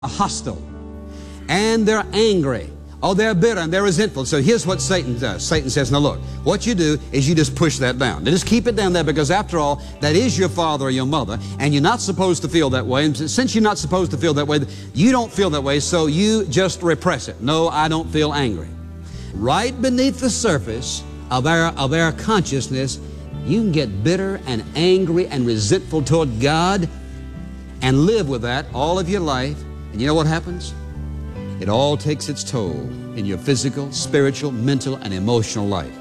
hostile, and they're angry. Oh, they're bitter and they're resentful. So here's what Satan does. Satan says, now look, what you do is you just push that down. Just keep it down there, because after all, that is your father or your mother, and you're not supposed to feel that way. And since you're not supposed to feel that way, you don't feel that way, so you just repress it. No, I don't feel angry. Right beneath the surface of our consciousness, you can get bitter and angry and resentful toward God and live with that all of your life. And you know what happens? It all takes its toll in your physical, spiritual, mental, and emotional life.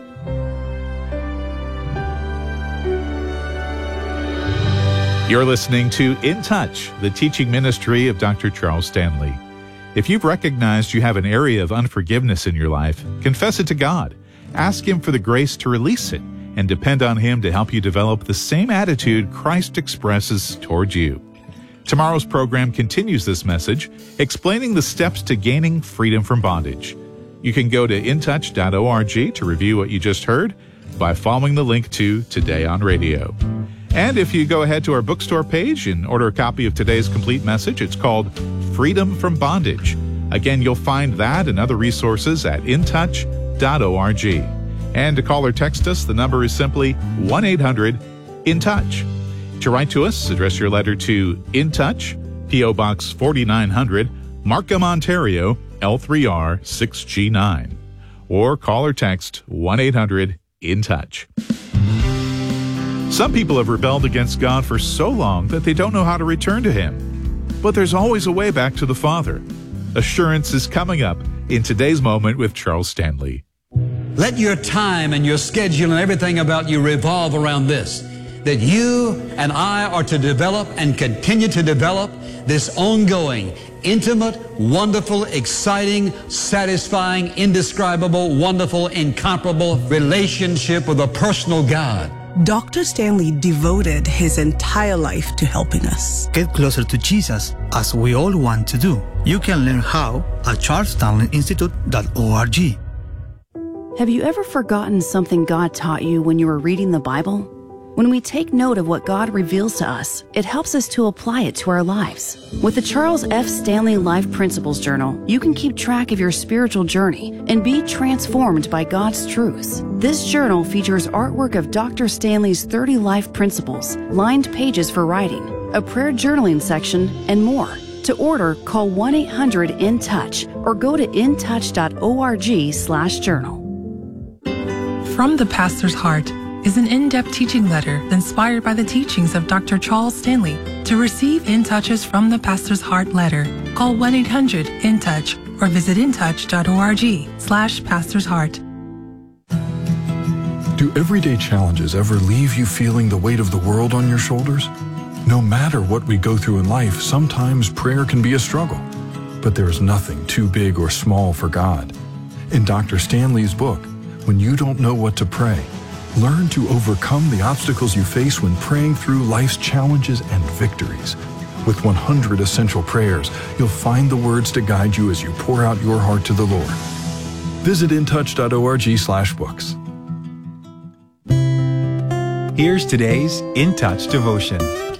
You're listening to In Touch, the teaching ministry of Dr. Charles Stanley. If you've recognized you have an area of unforgiveness in your life, confess it to God. Ask Him for the grace to release it, and depend on Him to help you develop the same attitude Christ expresses toward you. Tomorrow's program continues this message, explaining the steps to gaining freedom from bondage. You can go to intouch.org to review what you just heard by following the link to Today on Radio. And if you go ahead to our bookstore page and order a copy of today's complete message, it's called Freedom from Bondage. Again, you'll find that and other resources at intouch.org. And to call or text us, the number is simply 1-800-IN-TOUCH. To write to us, address your letter to In Touch, P.O. Box 4900, Markham, Ontario, L3R 6G9. Or call or text 1-800-IN-TOUCH. Some people have rebelled against God for so long that they don't know how to return to Him. But there's always a way back to the Father. Assurance is coming up in today's moment with Charles Stanley. Let your time and your schedule and everything about you revolve around this, that you and I are to develop and continue to develop this ongoing, intimate, wonderful, exciting, satisfying, indescribable, wonderful, incomparable relationship with a personal God. Dr. Stanley devoted his entire life to helping us get closer to Jesus, as we all want to do. You can learn how at charlesstanleyinstitute.org. Have you ever forgotten something God taught you when you were reading the Bible? When we take note of what God reveals to us, it helps us to apply it to our lives. With the Charles F. Stanley Life Principles Journal, you can keep track of your spiritual journey and be transformed by God's truths. This journal features artwork of Dr. Stanley's 30 life principles, lined pages for writing, a prayer journaling section, and more. To order, call 1-800-IN-TOUCH or go to intouch.org/journal. From the Pastor's Heart is an in-depth teaching letter inspired by the teachings of Dr. Charles Stanley. To receive In Touch's From the Pastor's Heart letter, call 1-800-IN-TOUCH or visit intouch.org/Pastor's Heart. Do everyday challenges ever leave you feeling the weight of the world on your shoulders? No matter what we go through in life, sometimes prayer can be a struggle. But there is nothing too big or small for God. In Dr. Stanley's book, When You Don't Know What to Pray, learn to overcome the obstacles you face when praying through life's challenges and victories. With 100 essential prayers, you'll find the words to guide you as you pour out your heart to the Lord. Visit intouch.org/books. Here's today's In Touch devotion.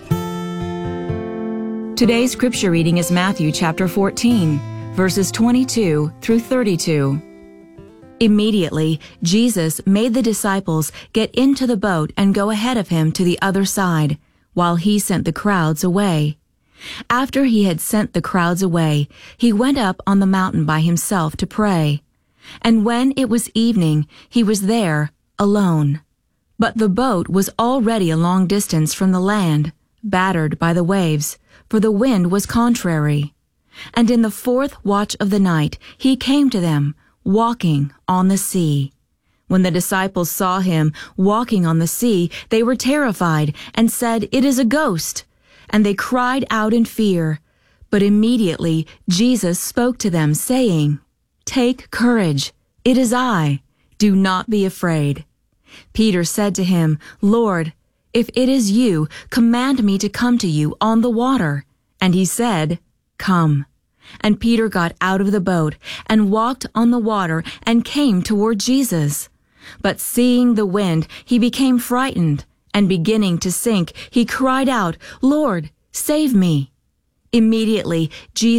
Today's scripture reading is Matthew chapter 14, verses 22 through 32. Immediately, Jesus made the disciples get into the boat and go ahead of him to the other side, while he sent the crowds away. After he had sent the crowds away, he went up on the mountain by himself to pray. And when it was evening, he was there alone. But the boat was already a long distance from the land, battered by the waves, for the wind was contrary. And in the fourth watch of the night, he came to them, walking on the sea. When the disciples saw him walking on the sea, they were terrified and said, "It is a ghost." And they cried out in fear. But immediately Jesus spoke to them, saying, "Take courage, it is I. Do not be afraid." Peter said to him, "Lord, if it is you, command me to come to you on the water." And he said, "Come." And Peter got out of the boat and walked on the water and came toward Jesus. But seeing the wind, he became frightened, and beginning to sink, he cried out, "Lord, save me." Immediately, Jesus